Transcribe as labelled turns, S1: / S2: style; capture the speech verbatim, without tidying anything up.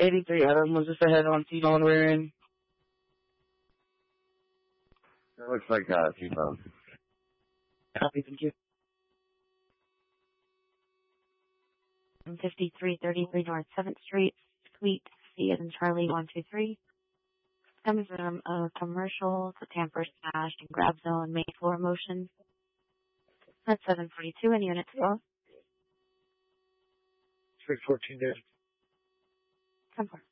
S1: eighty-three Adam was just ahead on T-Bone rear-end.
S2: It looks like uh, T-Bone.
S1: Copy, thank you.
S3: fifty-three thirty-three North seventh Street, Suite C as in Charlie one two three. Coming from a commercial, the tamper smash and grab zone, main floor motion. That's seven forty-two in unit twelve.
S4: six fourteen dash.
S3: ten four.